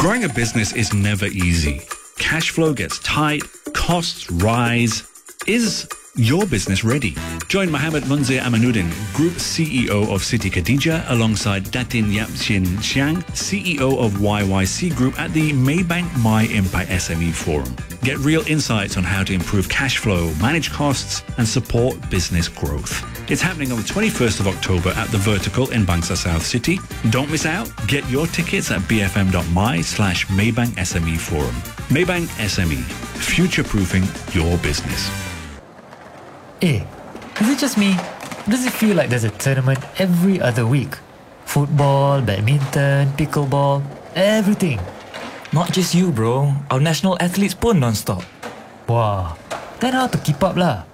Growing a business is never easy. Cash flow gets tight, costs rise. Is your business ready? Join Mohammed Munzir Amanuddin, Group CEO of Siti Khadijah, alongside Datin Yap Chin Xiang, CEO of YYC Group at the Maybank My Impact SME Forum. Get real insights on how to improve cash flow, manage costs, and support business growth. It's happening on the 21st of October at The Vertical in Bangsa South City. Don't miss out. Get your tickets at bfm.my/Maybank SME Forum. Maybank SME, future-proofing your business. Hey, is it just me? Does it feel like there's a tournament every other week? Football, badminton, pickleball, everything. Not just you, bro. Our national athletes pun non-stop. Wow, then how to keep up lah?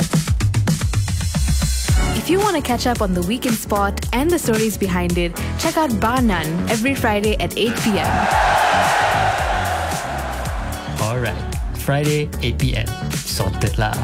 If you want to catch up on the week in sport and the stories behind it, check out Bar None every Friday at 8 p.m. Alright, Friday, 8 p.m. Sorted lah.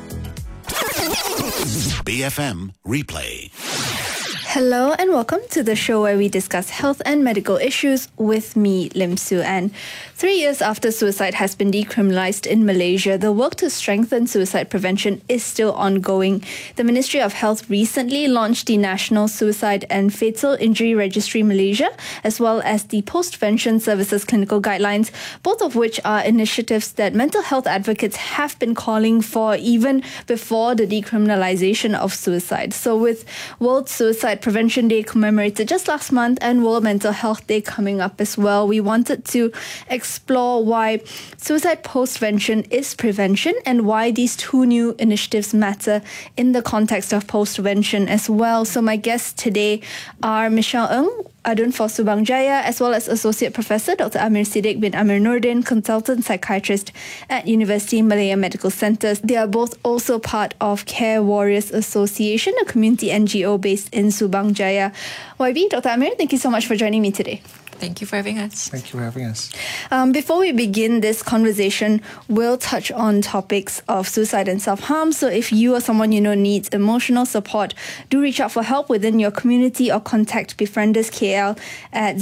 BFM Replay. Hello and welcome to the show where we discuss health and medical issues with me, Lim Su An. 3 years after suicide has been decriminalised in Malaysia, the work to strengthen suicide prevention is still ongoing. The Ministry of Health recently launched the National Suicide and Fatal Injury Registry Malaysia, as well as the Postvention Services Clinical Guidelines, both of which are initiatives that mental health advocates have been calling for even before the decriminalisation of suicide. So with World Suicide Prevention Day commemorated just last month and World Mental Health Day coming up as well, we wanted to explore why suicide postvention is prevention and why these two new initiatives matter in the context of postvention as well. So my guests today are Michelle Ng, Adun for Subang Jaya, as well as Associate Professor Dr. Amir Siddiq bin Amir Nordin, Consultant Psychiatrist at University Malaya Medical Centres. They are both also part of Care Warriors Association, a community NGO based in Subang Jaya. YB, Dr. Amir, thank you so much for joining me today. Thank you for having us. Thank you for having us. Before we begin this conversation, we'll touch on topics of suicide and self-harm. So if you or someone you know needs emotional support, do reach out for help within your community or contact Befrienders KL at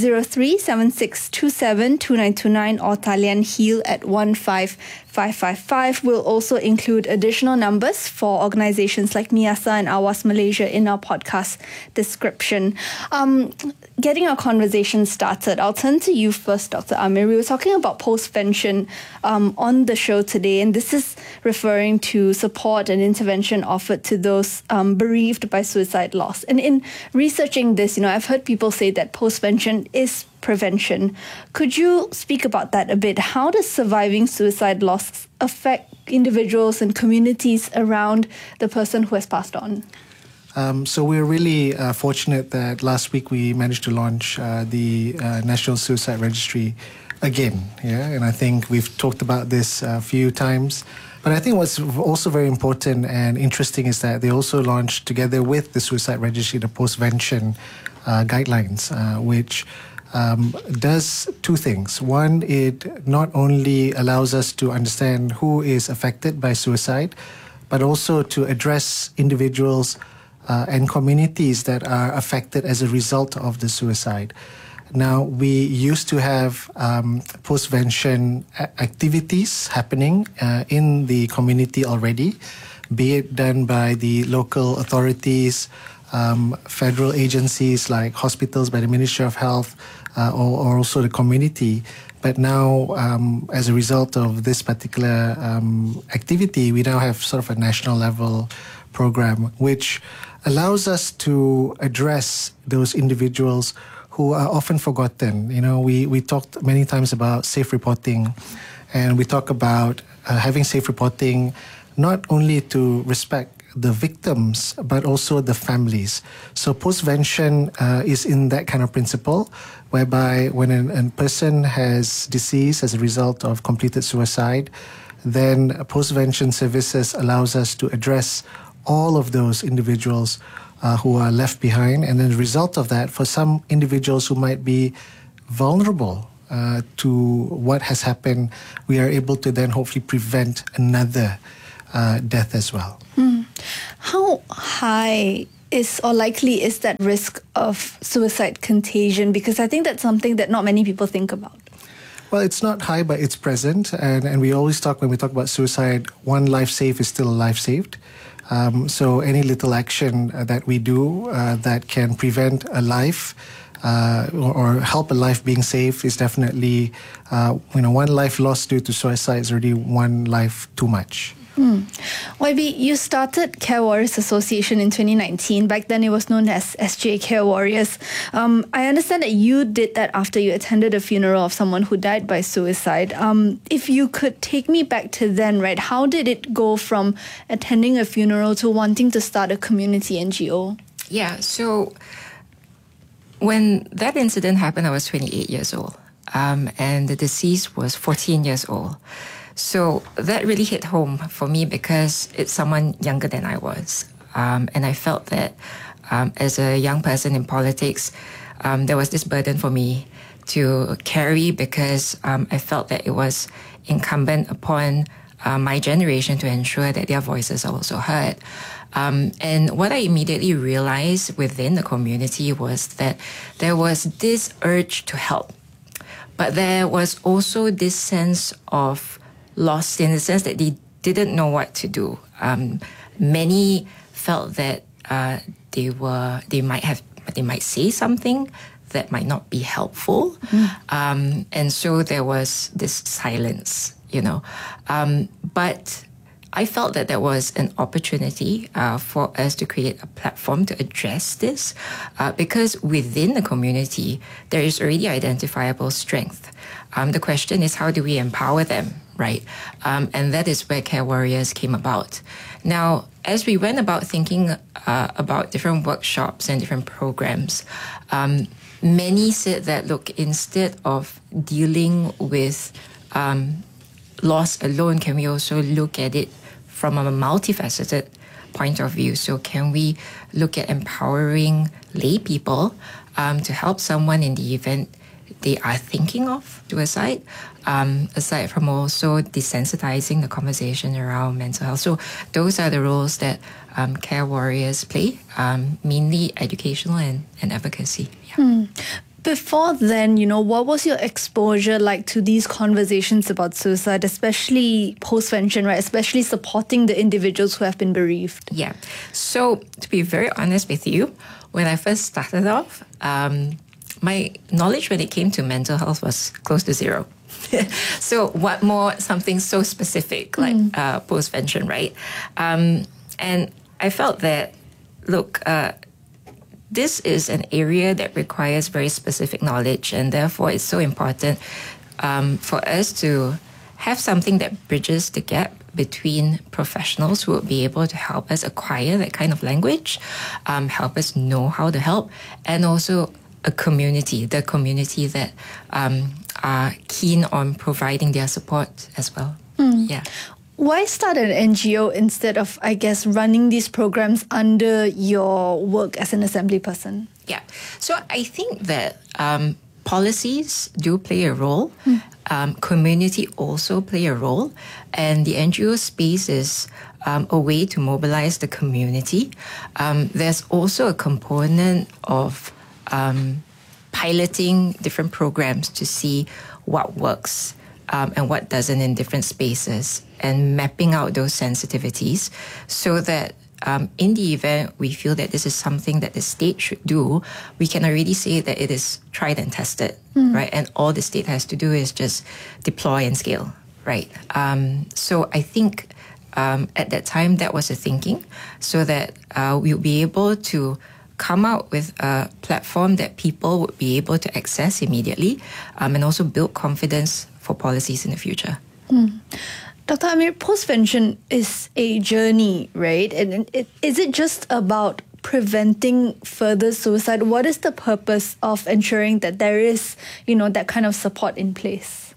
0376272929 or Talian Heal at 15555. We'll also include additional numbers for organizations like MIASA and Awas Malaysia in our podcast description. Getting our conversation started, I'll turn to you first, Dr. Amir. We were talking about postvention on the show today, and this is referring to support and intervention offered to those bereaved by suicide loss. And in researching this, I've heard people say that postvention is prevention. Could you speak about that a bit? How does surviving suicide loss affect individuals and communities around the person who has passed on? So we're really fortunate that last week we managed to launch the National Suicide Registry again. Yeah, and I think we've talked about this a few times. But I think what's also very important and interesting is that they also launched together with the Suicide Registry the Postvention Guidelines, which does two things. One, it not only allows us to understand who is affected by suicide, but also to address individuals and communities that are affected as a result of the suicide. Now, we used to have postvention activities happening in the community already, be it done by the local authorities, federal agencies like hospitals, by the Ministry of Health, or also the community. But now, as a result of this particular activity, we now have sort of a national level program, which allows us to address those individuals who are often forgotten. We talked many times about safe reporting, and we talk about having safe reporting not only to respect the victims, but also the families. So postvention is in that kind of principle, whereby when a person has deceased as a result of completed suicide, then postvention services allows us to address all of those individuals who are left behind. And as a result of that, for some individuals who might be vulnerable to what has happened, we are able to then hopefully prevent another death as well. How high is or likely is that risk of suicide contagion? Because I think that's something that not many people think about. Well, it's not high, but it's present. And we always talk, when we talk about suicide, one life saved is still a life saved. So any little action that we do that can prevent a life or help a life being saved is definitely, one life lost due to suicide is already one life too much. YB, you started Care Warriors Association in 2019. Back then it was known as SJ Care Warriors. I understand that you did that after you attended a funeral of someone who died by suicide. If you could take me back to then, right, how did it go from attending a funeral to wanting to start a community NGO? Yeah, so when that incident happened, I was 28 years old, and the deceased was 14 years old. So that really hit home for me because it's someone younger than I was. And I felt that as a young person in politics, there was this burden for me to carry because I felt that it was incumbent upon my generation to ensure that their voices are also heard. And what I immediately realized within the community was that there was this urge to help. But there was also this sense of lost in the sense that they didn't know what to do. Many felt that they might say something that might not be helpful, and so there was this silence, But I felt that there was an opportunity for us to create a platform to address this, because within the community there is already identifiable strength. The question is, how do we empower them? Right. And that is where Care Warriors came about. Now, as we went about thinking about different workshops and different programs, many said that, look, instead of dealing with loss alone, can we also look at it from a multifaceted point of view? So can we look at empowering lay people to help someone in the event they are thinking of suicide, aside from also desensitizing the conversation around mental health. So those are the roles that Care Warriors play, mainly educational and advocacy. Yeah. Before then, what was your exposure like to these conversations about suicide, especially post-vention, right? Especially supporting the individuals who have been bereaved? Yeah. So to be very honest with you, when I first started off, my knowledge when it came to mental health was close to zero. So what more something so specific like post-vention, right? And I felt that, look, this is an area that requires very specific knowledge, and therefore it's so important for us to have something that bridges the gap between professionals who will be able to help us acquire that kind of language, help us know how to help, and also the community that are keen on providing their support as well. Yeah. Why start an NGO instead of, I guess, running these programs under your work as an assembly person? Yeah. So I think that policies do play a role. Community also play a role. And the NGO space is a way to mobilize the community. There's also a component of piloting different programs to see what works and what doesn't in different spaces, and mapping out those sensitivities so that in the event we feel that this is something that the state should do, we can already say that it is tried and tested, right? And all the state has to do is just deploy and scale, right? So I think at that time that was the thinking, so that we'll be able to come out with a platform that people would be able to access immediately, and also build confidence for policies in the future. Dr. Amir, post-vention is a journey, right? And is it just about preventing further suicide? What is the purpose of ensuring that there is, that kind of support in place?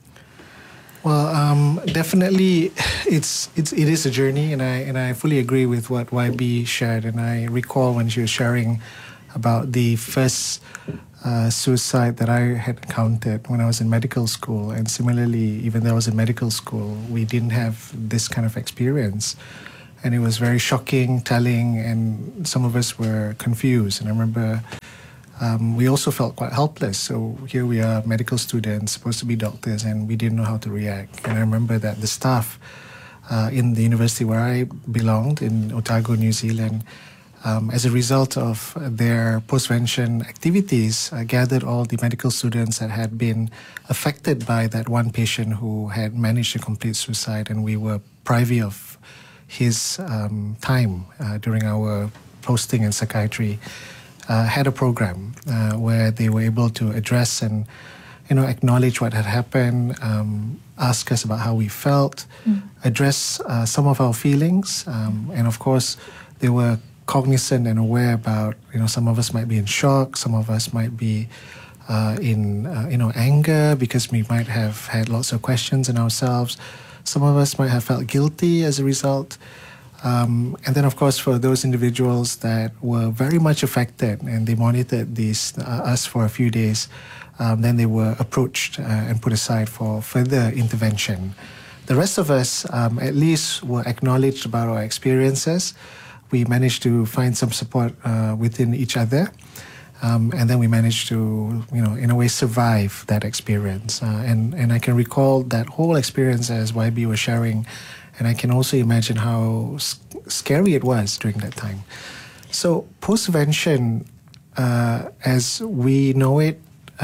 Well, definitely, it is a journey, and I fully agree with what YB shared. And I recall when she was sharing about the first suicide that I had encountered when I was in medical school. And similarly, even though I was in medical school, we didn't have this kind of experience. And it was very shocking, telling, and some of us were confused. And I remember we also felt quite helpless. So here we are, medical students, supposed to be doctors, and we didn't know how to react. And I remember that the staff in the university where I belonged, in Otago, New Zealand, as a result of their postvention activities, gathered all the medical students that had been affected by that one patient who had managed to complete suicide, and we were privy of his time during our posting in psychiatry. Had a program where they were able to address and acknowledge what had happened, ask us about how we felt, address some of our feelings, and of course they were cognizant and aware about some of us might be in shock, some of us might be in anger because we might have had lots of questions in ourselves, some of us might have felt guilty as a result. And then, of course, for those individuals that were very much affected and they monitored us for a few days, then they were approached and put aside for further intervention. The rest of us, at least, were acknowledged about our experiences. We managed to find some support within each other. And then we managed to, in a way, survive that experience. And I can recall that whole experience as YB was sharing. And I can also imagine how scary it was during that time. So postvention, as we know it,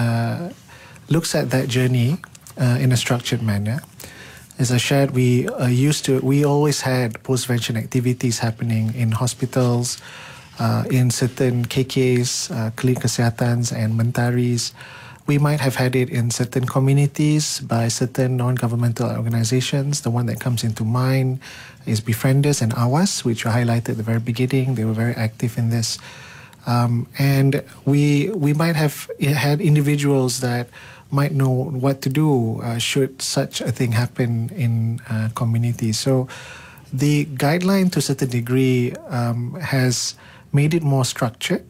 looks at that journey in a structured manner. As I shared, we always had postvention activities happening in hospitals, in certain KKs, Klinik Kesehatans and Mentaris. We might have had it in certain communities by certain non-governmental organizations. The one that comes into mind is Befrienders and Awas, which were highlighted at the very beginning. They were very active in this. And we might have had individuals that might know what to do should such a thing happen in communities. So the guideline to a certain degree has made it more structured.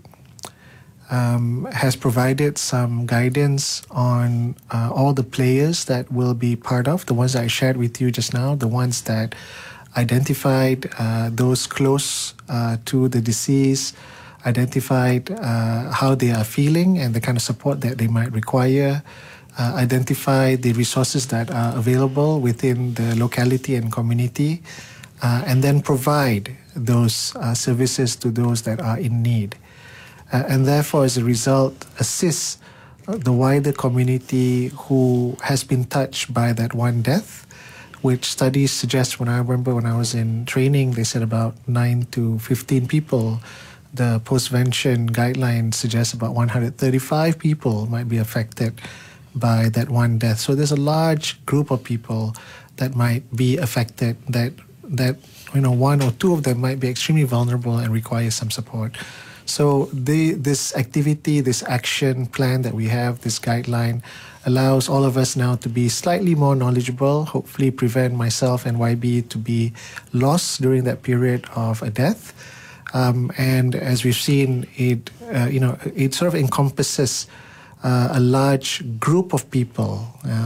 Has provided some guidance on all the players that will be part of, the ones that I shared with you just now, the ones that identified those close to the deceased, identified how they are feeling and the kind of support that they might require, identify the resources that are available within the locality and community, and then provide those services to those that are in need. And therefore, as a result, assist the wider community who has been touched by that one death, which studies suggest, when I remember when I was in training, they said about 9 to 15 people. The postvention guidelines suggest about 135 people might be affected by that one death. So there's a large group of people that might be affected, that one or two of them might be extremely vulnerable and require some support. So this activity, this action plan that we have, this guideline, allows all of us now to be slightly more knowledgeable, hopefully prevent myself and YB to be lost during that period of a death. And as we've seen, it sort of encompasses a large group of people,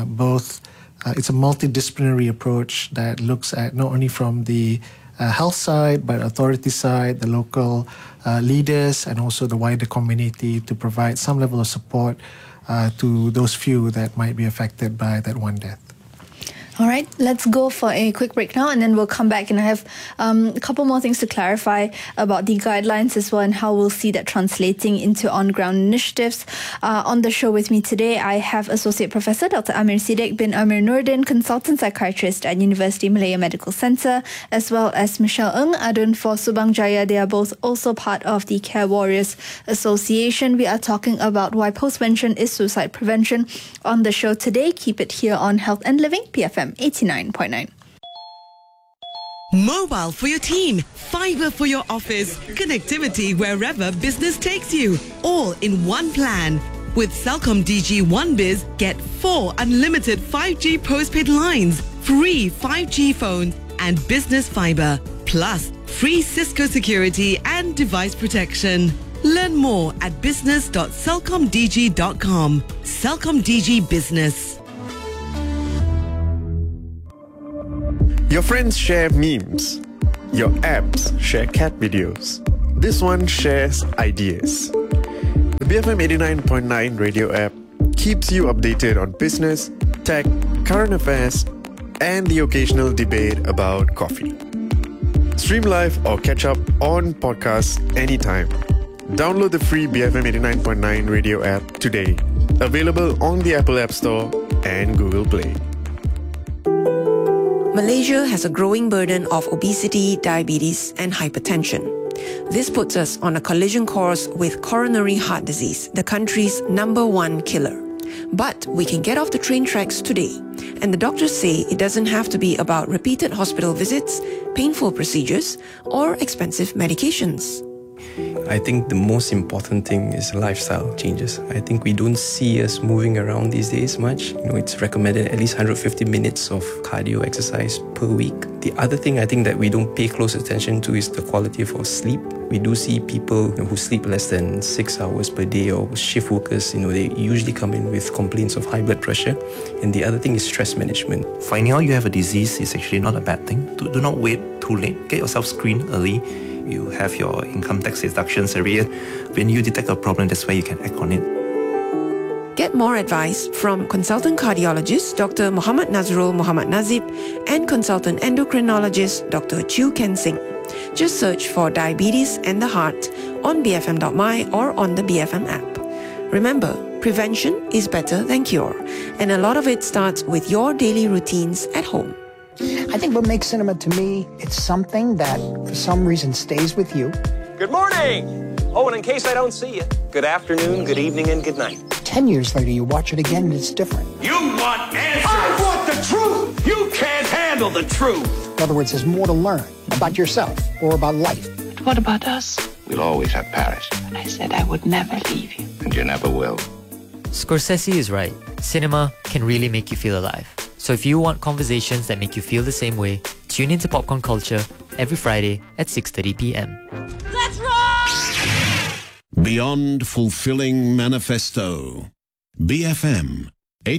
it's a multidisciplinary approach that looks at not only from the health side, but authority side, the local leaders, and also the wider community to provide some level of support to those few that might be affected by that one death. All right, let's go for a quick break now, and then we'll come back and I have a couple more things to clarify about the guidelines as well and how we'll see that translating into on-ground initiatives. On the show with me today, I have Associate Professor Dr. Amir Siddiq bin Amir Nordin, Consultant Psychiatrist at University Malaya Medical Centre, as well as Michelle Ng Adun for Subang Jaya. They are both also part of the Care Warriors Association. We are talking about why postvention is suicide prevention on the show today. Keep it here on Health and Living, PFM 89.9. Mobile for your team, fiber for your office, connectivity wherever business takes you, all in one plan. With Celcom DG One Biz, get 4 unlimited 5G postpaid lines, free 5G phone and business fiber, plus free Cisco security and device protection. Learn more at business.celcomdg.com. Celcom DG Business. Your friends share memes. Your apps share cat videos. This one shares ideas. BFM 89.9 radio app keeps you updated on business, tech, current affairs, and the occasional debate about coffee. Stream live or catch up on podcasts anytime. Download the free BFM 89.9 radio app today. Available on the Apple App Store and Google Play. Malaysia has a growing burden of obesity, diabetes, and hypertension. This puts us on a collision course with coronary heart disease, the country's #1 killer. But we can get off the train tracks today, and the doctors say it doesn't have to be about repeated hospital visits, painful procedures, or expensive medications. I think the most important thing is lifestyle changes. I think we don't see us moving around these days much. It's recommended at least 150 minutes of cardio exercise per week. The other thing I think that we don't pay close attention to is the quality of our sleep. We do see people who sleep less than 6 hours per day, or shift workers, they usually come in with complaints of high blood pressure. And the other thing is stress management. Finding out you have a disease is actually not a bad thing. Do not wait too late. Get yourself screened early. You have your income tax deductions every year. When you detect a problem, that's where you can act on it. Get more advice from consultant cardiologist Dr. Muhammad Nazrul Muhammad Nazib and consultant endocrinologist Dr. Chew Ken Singh. Just search for Diabetes and the Heart on bfm.my or on the BFM app. Remember, prevention is better than cure, and a lot of it starts with your daily routines at home. I think what makes cinema to me, it's something that for some reason stays with you. Good morning! Oh, and in case I don't see you, good afternoon, good evening, and good night. 10 years later, you watch it again and it's different. You want answers! I want the truth! You can't handle the truth! In other words, there's more to learn about yourself or about life. What about us? We'll always have Paris. And I said I would never leave you. And you never will. Scorsese is right. Cinema can really make you feel alive. So if you want conversations that make you feel the same way, tune into Popcorn Culture every Friday at 6:30 p.m. Let's roll! Beyond Fulfilling Manifesto. BFM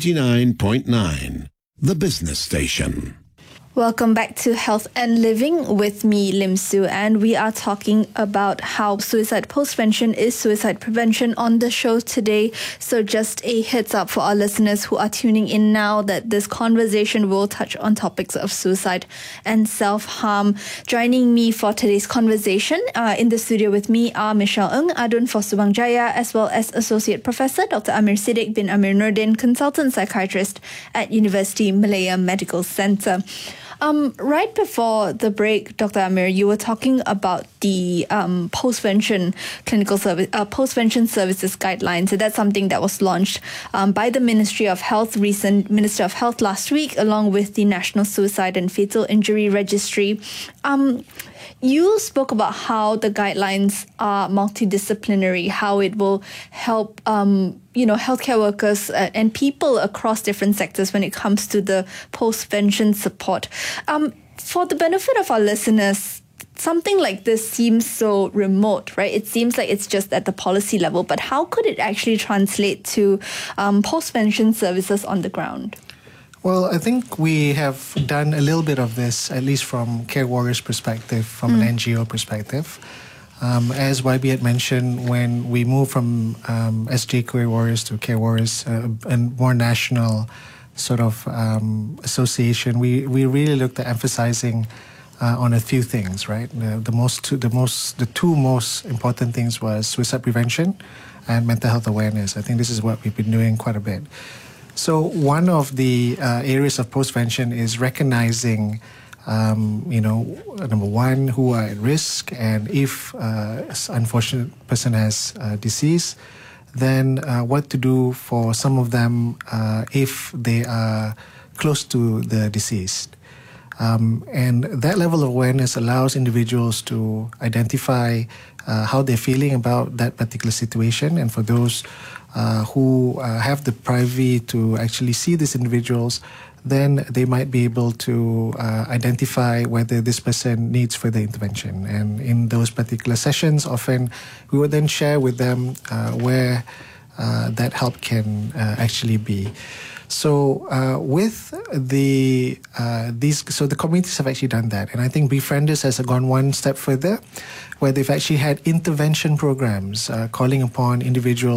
89.9, the business station. Welcome back to Health and Living with me, Lim Su, and we are talking about how suicide postvention is suicide prevention on the show today. So just a heads up for our listeners who are tuning in now that this conversation will touch on topics of suicide and self-harm. Joining me for today's conversation in the studio with me are Michelle Ng, Adun for Subang Jaya, as well as Associate Professor Dr. Amir Siddiq bin Amir Nordin, Consultant Psychiatrist at University Malaya Medical Centre. Right before the break, Dr. Amir, you were talking about the postvention clinical service, postvention services guidelines. So that's something that was launched by the Ministry of Health, Minister of Health last week, along with the National Suicide and Fatal Injury Registry. You spoke about how the guidelines are multidisciplinary, how it will help healthcare workers and people across different sectors when it comes to the postvention support. For the benefit of our listeners, something like this seems so remote, right? It seems like it's just at the policy level, but how could it actually translate to postvention services on the ground? Well, I think we have done a little bit of this, at least from Care Warriors' perspective, from an NGO perspective. As YB had mentioned, when we moved from SJ Care Warriors to Care Warriors, a more national sort of association, we really looked at emphasizing on a few things, right? The two most important things was suicide prevention and mental health awareness. I think this is what we've been doing quite a bit. So one of the areas of postvention is recognizing, number one, who are at risk, and if an unfortunate person has disease, then what to do for some of them if they are close to the deceased. And that level of awareness allows individuals to identify how they're feeling about that particular situation, and for those who have the privy to actually see these individuals, then they might be able to identify whether this person needs further intervention. And in those particular sessions, often we would then share with them where that help can actually be. So with the communities have actually done that, and I think Befrienders has gone one step further, where they've actually had intervention programs calling upon individuals